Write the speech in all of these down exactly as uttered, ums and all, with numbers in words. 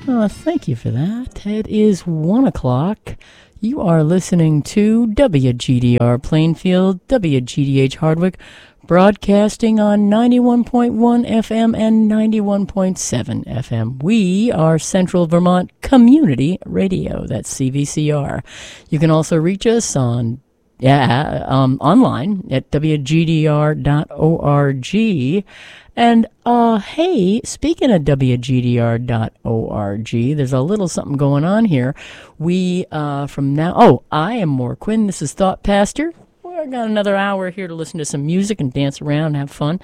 Oh, thank you for that. It is one o'clock. You are listening to W G D R Plainfield, W G D H Hardwick, broadcasting on ninety-one point one F M and ninety-one point seven F M. We are Central Vermont Community Radio. That's C V C R. You can also reach us on yeah um, online at w g d r dot org. And, uh, hey, speaking of w g d r dot org, there's a little something going on here. We, uh, from now, oh, I am Maura Quinn. This is Thought Pastor. We've got another hour here to listen to some music and dance around and have fun.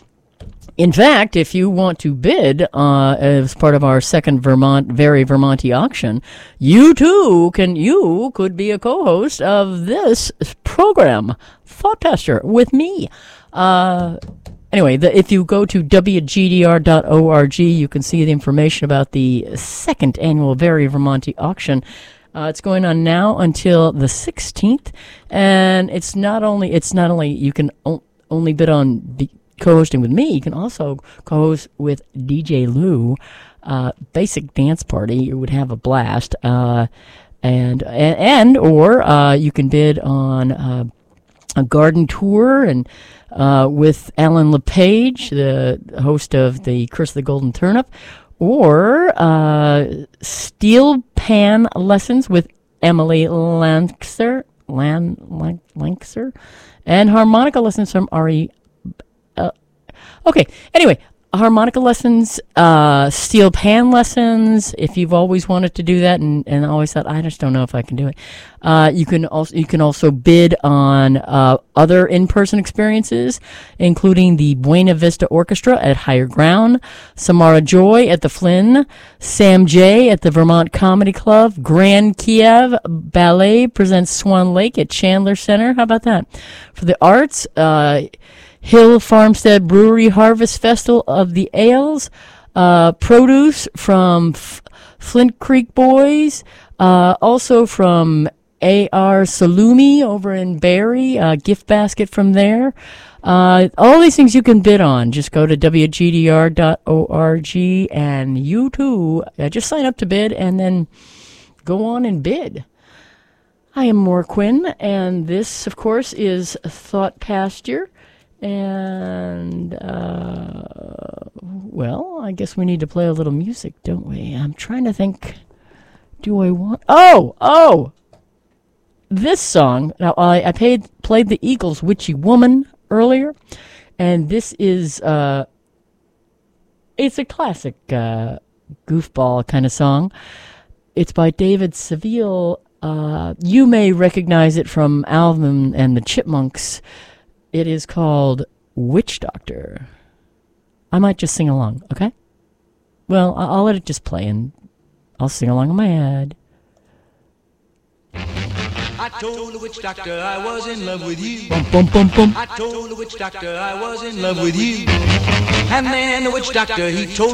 In fact, if you want to bid uh, as part of our second Vermont, Very Vermonty auction, you too can, you could be a co-host of this program, Thought Pastor, with me. Uh... Anyway, the, if you go to w g d r dot org, you can see the information about the second annual Very Vermonty auction. Uh, it's going on now until the sixteenth, and it's not only it's not only you can o- only bid on be co-hosting with me. You can also co-host with D J Lou. Uh, basic dance party. You would have a blast, uh, and, and and or uh, you can bid on uh, a garden tour and. Uh, with Alan LePage, the host of the Curse of the Golden Turnip, or uh, steel pan lessons with Emily Lankser, Lan, Lan, Lankser, and harmonica lessons from Ari. Uh, okay, anyway, harmonica lessons, uh, steel pan lessons. If you've always wanted to do that and, and always thought, I just don't know if I can do it, uh, you can also you can also bid on uh, other in-person experiences, including the Buena Vista Orchestra at Higher Ground, Samara Joy at the Flynn, Sam J at the Vermont Comedy Club, Grand Kiev Ballet presents Swan Lake at Chandler Center. How about that? For the arts, uh, Hill Farmstead Brewery Harvest Festival of the Ales, uh, produce from F- Flint Creek Boys, uh, also from A R Salumi over in Barrie, uh, gift basket from there. Uh, all these things you can bid on. Just go to w g d r dot org and you too, uh, just sign up to bid and then go on and bid. I am Maura Quinn, and this, of course, is Thought Pasture. And, uh, well, I guess we need to play a little music, don't we? I'm trying to think, do I want... Oh, oh! This song, now I, I paid, played the Eagles' Witchy Woman earlier, and this is, uh, it's a classic, uh, goofball kind of song. It's by David Seville. Uh, you may recognize it from Alvin and the Chipmunks. It is called Witch Doctor. I might just sing along, okay? Well, I'll, I'll let it just play, and I'll sing along in my head. I told the witch doctor I was in love with you. Bum, bum, bum, bum. I told the witch doctor I was in love with you. And then the witch doctor, he told